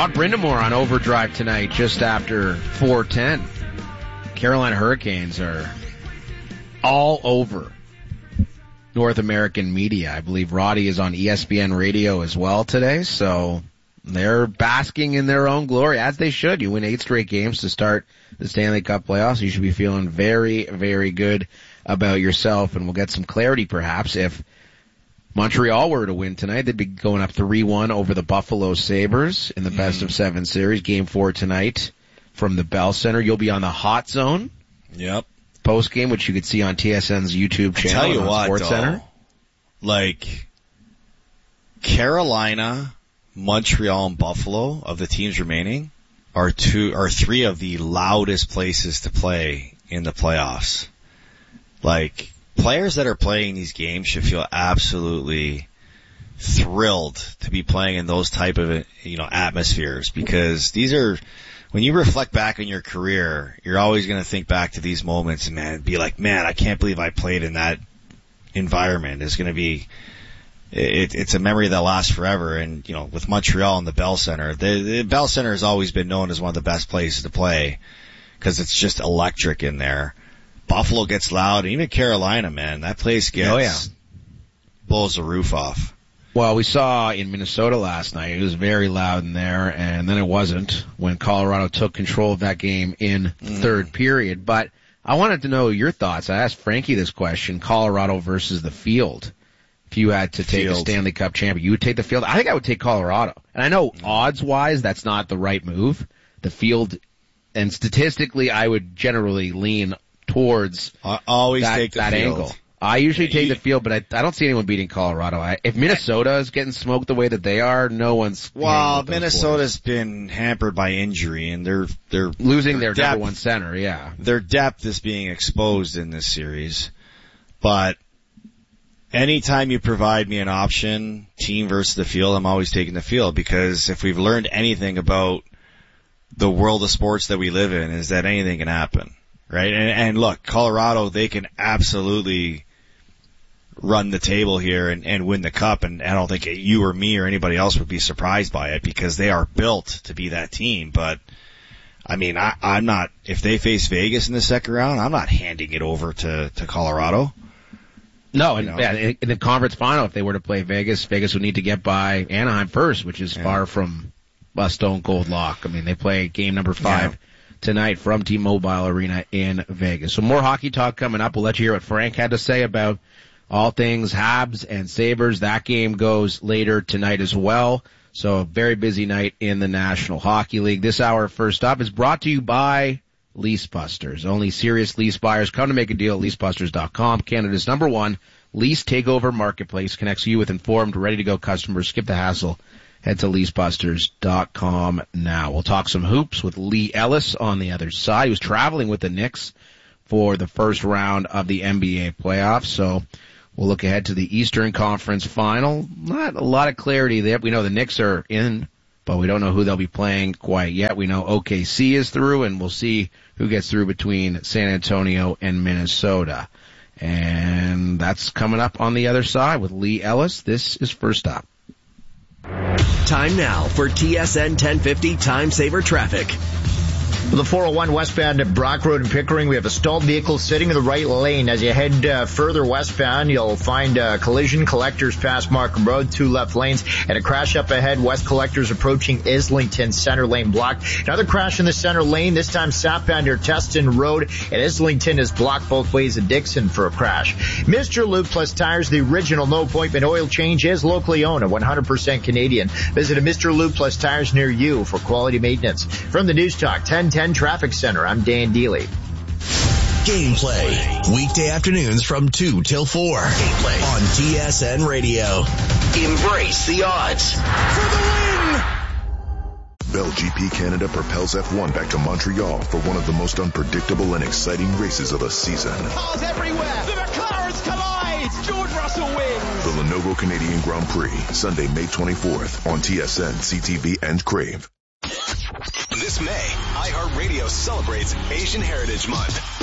Rod Brindamore on Overdrive tonight, just after 4:10. Carolina Hurricanes are all over North American media. I believe Roddy is on ESPN Radio as well today, so they're basking in their own glory, as they should. You win 8 straight games to start the Stanley Cup playoffs. You should be feeling very, very good about yourself, and we'll get some clarity perhaps if Montreal were to win tonight. They'd be going up 3-1 over the Buffalo Sabres in the best of 7 series. Game 4 tonight from the Bell Center. You'll be on the Hot Zone. Yep. Post game, which you could see on TSN's YouTube channel. Tell you on what, SportsCenter. Like Carolina, Montreal, and Buffalo of the teams remaining are 3 of the loudest places to play in the playoffs. Like, players that are playing these games should feel absolutely thrilled to be playing in those type of, atmospheres, because these are, when you reflect back on your career, you're always going to think back to these moments and be like, man, I can't believe I played in that environment. It's going to be, it's a memory that lasts forever. And, with Montreal and the Bell Center, the Bell Center has always been known as one of the best places to play because it's just electric in there. Buffalo gets loud. Even Carolina, man, that place blows the roof off. Well, we saw in Minnesota last night, it was very loud in there, and then it wasn't when Colorado took control of that game in third period. But I wanted to know your thoughts. I asked Frankie this question, Colorado versus the field. If you had to take a Stanley Cup champion, you would take the field? I think I would take Colorado. And I know odds-wise that's not the right move. The field, and statistically, I would generally lean towards take the that field. angle. I usually take the field, but I don't see anyone beating Colorado. If Minnesota is getting smoked the way that they are, no one's. Well, Minnesota's been hampered by injury, and they're losing their number one center. Yeah, their depth is being exposed in this series. But anytime you provide me an option, team versus the field, I'm always taking the field, because if we've learned anything about the world of sports that we live in, is that anything can happen. Right? And look, Colorado, they can absolutely run the table here and win the cup, and I don't think you or me or anybody else would be surprised by it, because they are built to be that team. But, I mean, I'm not, if they face Vegas in the second round, I'm not handing it over to Colorado. No, in the conference final, if they were to play Vegas would need to get by Anaheim first, which is far from a stone cold lock. I mean, they play game number 5 tonight from T-Mobile Arena in Vegas. So more hockey talk coming up. We'll let you hear what Frank had to say about all things Habs and Sabres. That game goes later tonight as well. So a very busy night in the National Hockey League. This hour, first up, is brought to you by Lease Busters. Only serious lease buyers come to make a deal at leasebusters.com. Canada's #1 lease takeover marketplace, connects you with informed, ready-to-go customers. Skip the hassle. Head to leasebusters.com now. We'll talk some hoops with Lee Ellis on the other side. He was traveling with the Knicks for the first round of the NBA playoffs. So we'll look ahead to the Eastern Conference Final. Not a lot of clarity there. We know the Knicks are in, but we don't know who they'll be playing quite yet. We know OKC is through, and we'll see who gets through between San Antonio and Minnesota. And that's coming up on the other side with Lee Ellis. This is First Up. Time now for TSN 1050 Time Saver Traffic. The 401 westbound at Brock Road in Pickering, we have a stalled vehicle sitting in the right lane. As you head further westbound, you'll find collision, Collectors past Markham Road, 2 left lanes, and a crash up ahead, West Collectors approaching Islington, center lane blocked. Another crash in the center lane, this time southbound near Teston Road, and Islington is blocked both ways at Dixon for a crash. Mr. Lube Plus Tires, the original no-appointment oil change, is locally owned, 100% Canadian. Visit a Mr. Lube Plus Tires near you for quality maintenance. From the News Talk 1010 Traffic Center, I'm Dan Dealey. Gameplay, weekday afternoons from 2 till 4. Gameplay on TSN Radio. Embrace the odds. For the win! Bell GP Canada propels F1 back to Montreal for one of the most unpredictable and exciting races of the season. Cars everywhere! The McLarens collide! George Russell wins! The Lenovo Canadian Grand Prix, Sunday, May 24th on TSN, CTV, and Crave. This May, iHeartRadio celebrates Asian Heritage Month.